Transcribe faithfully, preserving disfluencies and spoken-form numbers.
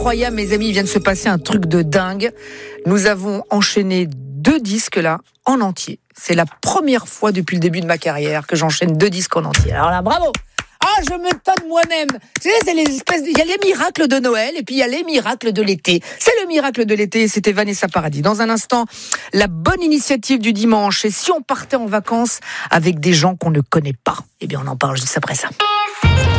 incroyable, mes amis, il vient de se passer un truc de dingue. Nous avons enchaîné deux disques là, en entier. C'est la première fois depuis le début de ma carrière que j'enchaîne deux disques en entier. Alors là, bravo! Ah, je me tonne moi-même. Tu sais, c'est les espèces de... Il y a les miracles de Noël et puis il y a les miracles de l'été. C'est le miracle de l'été, c'était Vanessa Paradis. Dans un instant, la bonne initiative du dimanche. Et si on partait en vacances avec des gens qu'on ne connaît pas? Eh bien, on en parle juste après ça.